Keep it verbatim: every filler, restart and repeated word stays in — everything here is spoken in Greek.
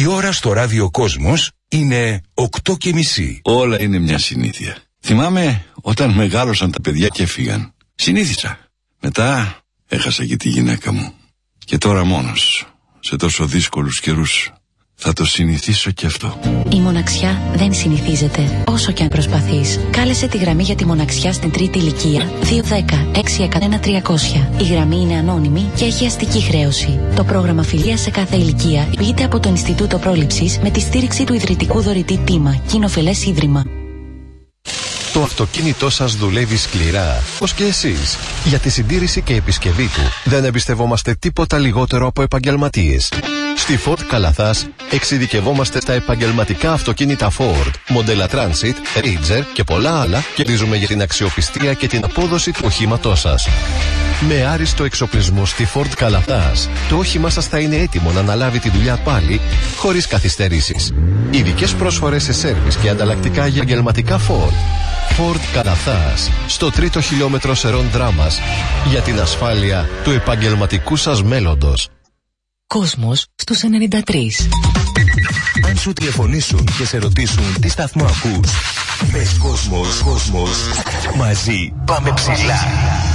Η ώρα στο ράδιο Κόσμος είναι οκτώ και μισή. Όλα είναι μια συνήθεια. Θυμάμαι όταν μεγάλωσαν τα παιδιά και έφυγαν. Συνήθισα. Μετά έχασα και τη γυναίκα μου. Και τώρα μόνος, σε τόσο δύσκολους καιρούς, θα το συνηθίσω και αυτό. Η μοναξιά δεν συνηθίζεται, όσο και αν προσπαθείς. Κάλεσε τη γραμμή για τη μοναξιά στην τρίτη ηλικία δύο ένα μηδέν έξι ένα ένα τρία μηδέν. Η γραμμή είναι ανώνυμη και έχει αστική χρέωση. Το πρόγραμμα φιλίας σε κάθε ηλικία υλοποιείται από το Ινστιτούτο Πρόληψης με τη στήριξη του ιδρυτικού δωρητή Τίμα, Κοινοφελές Ίδρυμα. Το αυτοκίνητό σας δουλεύει σκληρά, ως και εσείς. Για τη συντήρηση και επισκευή του δεν εμπιστευόμαστε τίποτα λιγότερο από επαγγελματίες. Στη Ford Καλαθάς εξειδικευόμαστε στα επαγγελματικά αυτοκίνητα Ford, μοντέλα Transit, Ranger και πολλά άλλα, κερδίζουμε για την αξιοπιστία και την απόδοση του οχήματός σας. Με άριστο εξοπλισμό στη Ford Καλαθάς, το όχημά σας θα είναι έτοιμο να αναλάβει τη δουλειά πάλι, χωρίς καθυστερήσεις. Ειδικές πρόσφορες σε σέρβις και ανταλλακτικά για επαγγελματικά Ford. Ford Καλαθάς, στο τρίτο χιλιόμετρο Σερών Δράμας, για την ασφάλεια του επαγγελματικού σας μέλλοντος. Κόσμος στους ενενήντα τρία. Αν σου τηλεφωνήσουν και σε ρωτήσουν τι σταθμό ακούς, πες Κόσμος, Κόσμος, μαζί πάμε ψηλά.